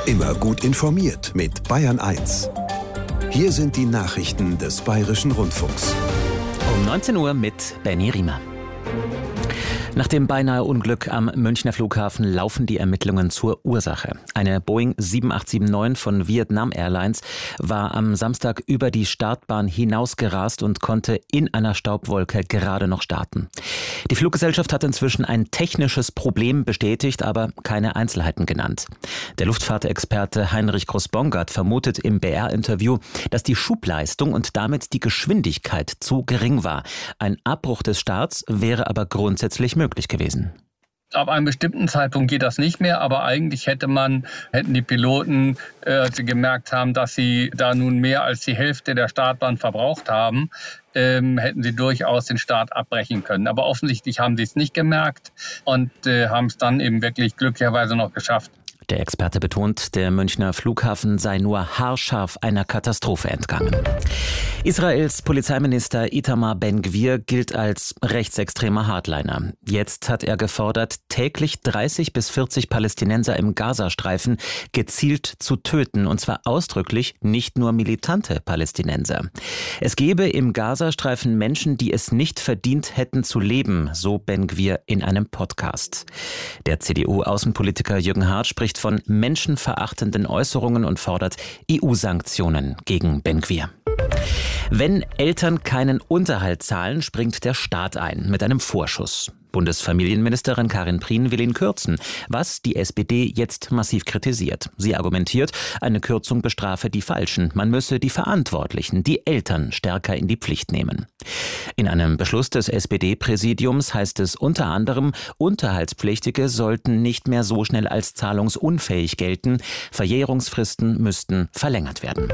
Immer gut informiert mit Bayern 1. Hier sind die Nachrichten des Bayerischen Rundfunks. Um 19 Uhr mit Benny Riemer. Nach dem beinahe Unglück am Münchner Flughafen laufen die Ermittlungen zur Ursache. Eine Boeing 7879 von Vietnam Airlines war am Samstag über die Startbahn hinausgerast und konnte in einer Staubwolke gerade noch starten. Die Fluggesellschaft hat inzwischen ein technisches Problem bestätigt, aber keine Einzelheiten genannt. Der Luftfahrtexperte Heinrich Groß-Bongard vermutet im BR-Interview, dass die Schubleistung und damit die Geschwindigkeit zu gering war. Ein Abbruch des Starts wäre aber grundsätzlich möglich gewesen. Ab einem bestimmten Zeitpunkt geht das nicht mehr, aber eigentlich hätten die Piloten, als sie gemerkt haben, dass sie da nun mehr als die Hälfte der Startbahn verbraucht haben, hätten sie durchaus den Start abbrechen können. Aber offensichtlich haben sie es nicht gemerkt und haben es dann eben wirklich glücklicherweise noch geschafft. Der Experte betont, der Münchner Flughafen sei nur haarscharf einer Katastrophe entgangen. Israels Polizeiminister Itamar Ben-Gvir gilt als rechtsextremer Hardliner. Jetzt hat er gefordert, täglich 30 bis 40 Palästinenser im Gazastreifen gezielt zu töten, und zwar ausdrücklich nicht nur militante Palästinenser. Es gebe im Gazastreifen Menschen, die es nicht verdient hätten zu leben, so Ben-Gvir in einem Podcast. Der CDU-Außenpolitiker Jürgen Hart spricht von menschenverachtenden Äußerungen und fordert EU-Sanktionen gegen Ben-Gvir. Wenn Eltern keinen Unterhalt zahlen, springt der Staat ein mit einem Vorschuss. Bundesfamilienministerin Karin Prien will ihn kürzen, was die SPD jetzt massiv kritisiert. Sie argumentiert, eine Kürzung bestrafe die Falschen. Man müsse die Verantwortlichen, die Eltern, stärker in die Pflicht nehmen. In einem Beschluss des SPD-Präsidiums heißt es unter anderem, Unterhaltspflichtige sollten nicht mehr so schnell als zahlungsunfähig gelten. Verjährungsfristen müssten verlängert werden.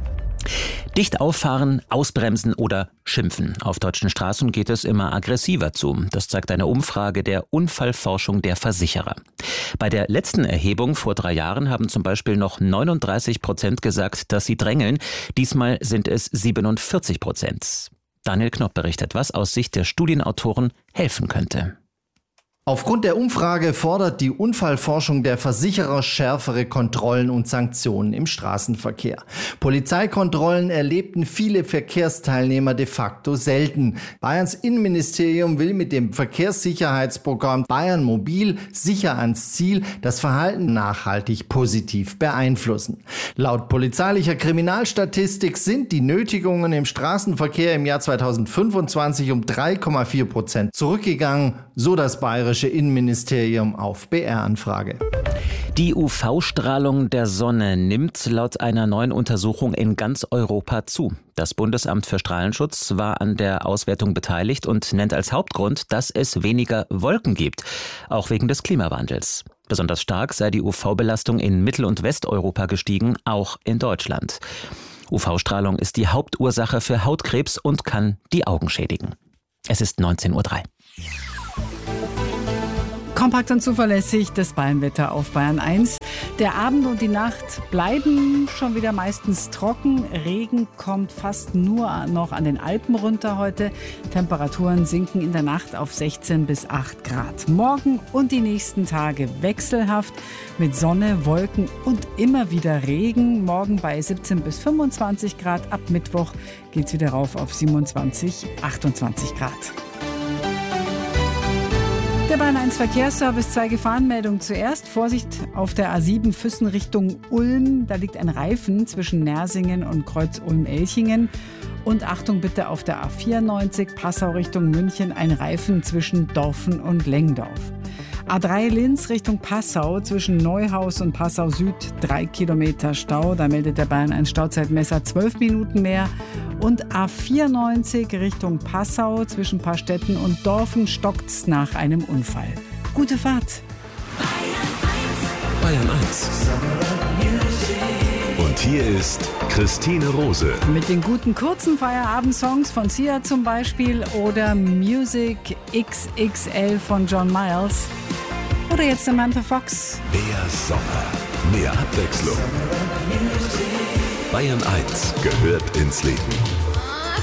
Dicht auffahren, ausbremsen oder schimpfen. Auf deutschen Straßen geht es immer aggressiver zu. Das zeigt eine Umfrage der Unfallforschung der Versicherer. Bei der letzten Erhebung vor 3 Jahren haben zum Beispiel noch 39% gesagt, dass sie drängeln. Diesmal sind es 47%. Daniel Knopp berichtet, was aus Sicht der Studienautoren helfen könnte. Aufgrund der Umfrage fordert die Unfallforschung der Versicherer schärfere Kontrollen und Sanktionen im Straßenverkehr. Polizeikontrollen erlebten viele Verkehrsteilnehmer de facto selten. Bayerns Innenministerium will mit dem Verkehrssicherheitsprogramm Bayern Mobil sicher ans Ziel das Verhalten nachhaltig positiv beeinflussen. Laut polizeilicher Kriminalstatistik sind die Nötigungen im Straßenverkehr im Jahr 2025 um 3,4% zurückgegangen, so das bayerische Innenministerium auf BR-Anfrage. Die UV-Strahlung der Sonne nimmt laut einer neuen Untersuchung in ganz Europa zu. Das Bundesamt für Strahlenschutz war an der Auswertung beteiligt und nennt als Hauptgrund, dass es weniger Wolken gibt, auch wegen des Klimawandels. Besonders stark sei die UV-Belastung in Mittel- und Westeuropa gestiegen, auch in Deutschland. UV-Strahlung ist die Hauptursache für Hautkrebs und kann die Augen schädigen. Es ist 19:03 Uhr. Kompakt und zuverlässig das Bayernwetter auf Bayern 1. Der Abend und die Nacht bleiben schon wieder meistens trocken. Regen kommt fast nur noch an den Alpen runter heute. Temperaturen sinken in der Nacht auf 16 bis 8 Grad. Morgen und die nächsten Tage wechselhaft mit Sonne, Wolken und immer wieder Regen. Morgen bei 17 bis 25 Grad. Ab Mittwoch geht es wieder rauf auf 27, 28 Grad. Der Bayern 1 Verkehrsservice, 2 Gefahrenmeldungen zuerst. Vorsicht auf der A7 Füssen Richtung Ulm. Da liegt ein Reifen zwischen Nersingen und Kreuz Ulm-Elchingen. Und Achtung bitte auf der A94 Passau Richtung München. Ein Reifen zwischen Dorfen und Lengdorf. A3 Linz Richtung Passau zwischen Neuhaus und Passau Süd 3 Kilometer Stau. Da meldet der Bayern 1 Stauzeitmesser 12 Minuten mehr. Und A94 Richtung Passau zwischen Paarstetten und Dorfen stockt's nach einem Unfall. Gute Fahrt! Bayern 1. Und hier ist Christine Rose. Mit den guten kurzen Feierabendsongs von Sia zum Beispiel oder Music XXL von John Miles. Oder jetzt Samantha Fox. Mehr Sommer, mehr Abwechslung. Bayern 1 gehört ins Leben.